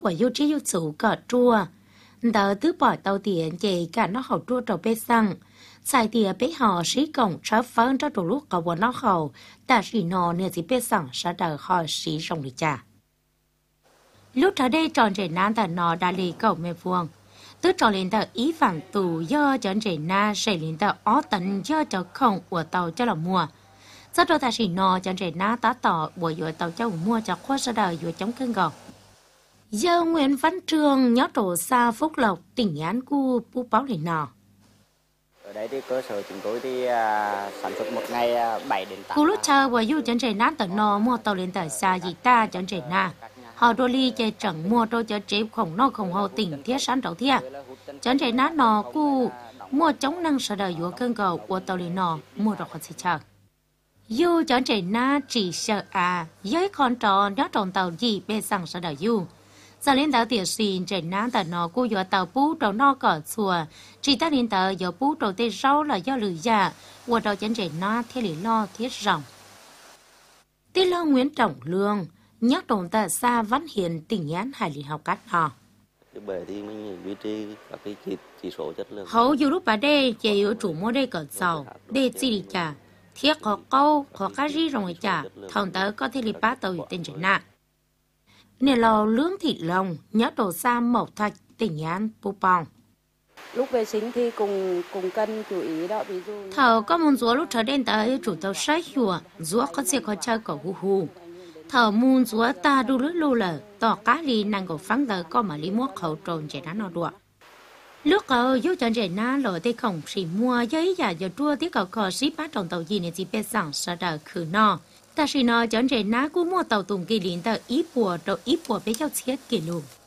Quả yêu trí yêu chủ cỏ chua. Đỡ tứ bỏ tàu tiền chỉ cả nó hậu chua trầu bê xăng. Xài tiền bê họ sĩ cổng trở phấn cho đồ lúc có bộ nó hậu. Ta sĩ nó nè chỉ bê xăng sẽ đỡ họ sĩ rồng đi chà. Lúc trở đây tròn trẻ nán tờ nó đã lì cầu mê vuông. Tức trò lên tờ ý phản tù do chọn trẻ na sẽ lên tờ ó tận do cho không của tàu cho là mua. Sau đó ta sĩ nó chọn trẻ na tá tỏ của dội tàu cho mua cho khoa sơ đời dội chống cân gọc. Giờ Nguyễn Văn Trường nhớ trổ xa Phúc Lộc tỉnh Án Cu bú báo lên nọ. Ở đây thì cơ sở chúng tôi thì sản xuất một ngày 7 đến 8. Cú lúc chờ và du chọn trẻ na tờ nó mua tàu lên tờ xa gì ta chọn trẻ na. Họ đô ly chơi chẳng mua đôi cho chế khổng nó khổng hậu tỉnh thiết sản đầu thiết. Chẳng trẻ nát nó cu mua chống năng sở đời của cơn cầu của tàu lì nó mua được con xe chờ. Dù chẳng trẻ nát chỉ sợ với con trò nhớ tròn tàu gì bê sang sở đời dù. Giờ lên tàu tiền xin trẻ nát tàu nó cu dựa tàu bú trầu nó cỏ xùa. Chỉ ta lên tàu dựa bú trầu tê rau là do lử già. Của đầu chẳng trẻ nát thiết lý lo thiết rộng. Tí lo Nguyễn Trọng Lương nhắc tồn tại xa Văn Hiền tỉnh Án Hải Lý học cát họ. Bởi thì mình duy trì các cái chỉ số chất lượng. Hầu dù lúc bà đây chỉ yếu chủ mua đây cỡ giàu, đây chỉ đi chả, thiết có câu, có cá ri rồi chả, thằng tớ có thể đi bắt tàu tên trở nạn. Nè lò lương thịt lồng, nhắc tổ xa Mộc Thạch tỉnh Án Pú Pong. Lúc vệ sinh thì cùng cân chú ý đó, ví dụ. Thầu có một rúa lúc trở đến tới chủ tàu sách hùa, rúa có xe có chơi cổ hù hù. Thở muôn rúa ta đu lưỡi lù lờ, tỏ cá lì năng cổ phăng tờ có mà lý mua khẩu trồn trẻ ná nó đùa. Lúc cầu dấu chân trẻ ná lỡ tê khổng xì mua giấy giả dờ chua tí cầu khò xí bát trong tàu gì này chỉ bê sẵn sở đờ khử no. Ta xì no chân trẻ ná cú mua tàu tùng kỳ lín tờ ý bùa trâu ý bùa bê cháu chiết kỳ lù.